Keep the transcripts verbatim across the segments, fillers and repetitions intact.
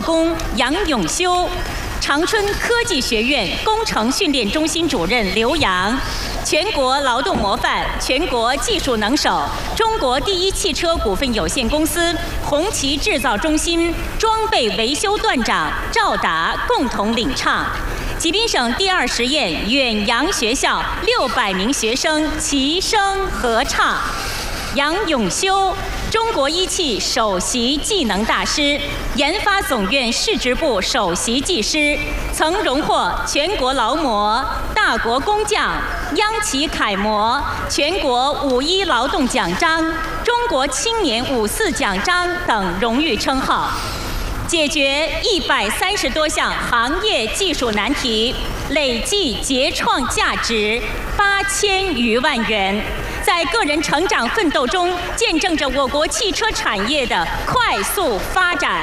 工杨永修，长春科技学院工程训练中心主任刘洋，全国劳动模范、全国技术能手、中国第一汽车股份有限公司红旗制造中心装备维修段长赵达共同领唱。吉林省第二实验远洋学校六百名学生齐声合唱。杨永修，中国一汽首席技能大师，研发总院市直部首席技师，曾荣获全国劳模、大国工匠、央企楷模、全国五一劳动奖章、中国青年五四奖章等荣誉称号，解决一百三十多项行业技术难题，累计结创价值八千余万元。在个人成长奋斗中，见证着我国汽车产业的快速发展。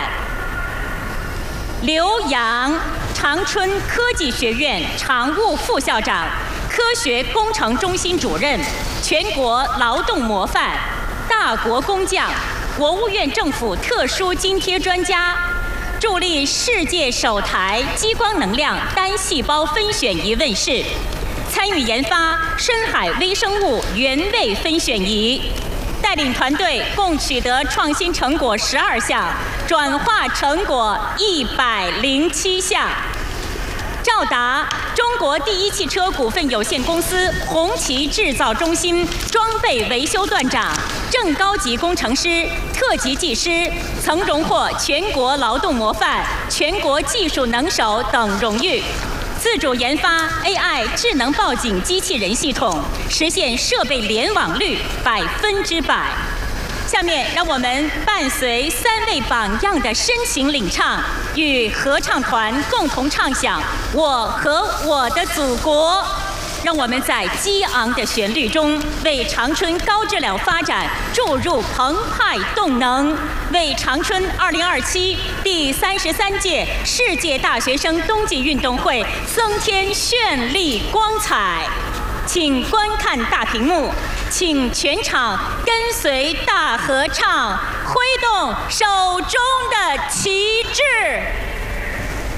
刘洋，长春科技学院常务副校长、科学工程中心主任，全国劳动模范、大国工匠、国务院政府特殊津贴专家，助力世界首台激光能量单细胞分选仪问世。参与研发深海微生物原位分选仪，带领团队共取得创新成果十二项，转化成果一百零七项。赵达，中国第一汽车股份有限公司红旗制造中心装备维修段长、正高级工程师、特级技师，曾荣获全国劳动模范、全国技术能手等荣誉。自主研发 A I 智能报警机器人系统，实现设备联网率百分之百。下面让我们伴随三位榜样的深情领唱，与合唱团共同唱响《我和我的祖国》。让我们在激昂的旋律中，为长春高质量发展注入澎湃动能，为长春二零二七第三十三届世界大学生冬季运动会增添绚丽光彩。请观看大屏幕，请全场跟随大合唱，挥动手中的旗帜。